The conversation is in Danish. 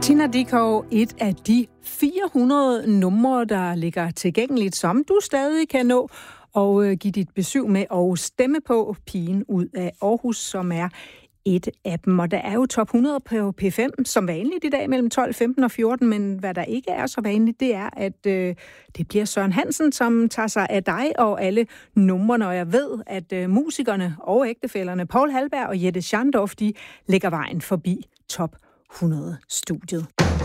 Tina Dickow, et af de 400 numre, der ligger tilgængeligt, som du stadig kan nå og give dit besøg med og stemme på. Pigen ud af Aarhus, som er et af dem. Og der er jo top 100 på P5, som vanligt i dag mellem 12, 15 og 14, men hvad der ikke er så vanligt, det er, at det bliver Søren Hansen, som tager sig af dig og alle numrene. Og jeg ved, at musikerne og ægtefællerne Paul Halberg og Jette Schandorf, de lægger vejen forbi top 100-studiet.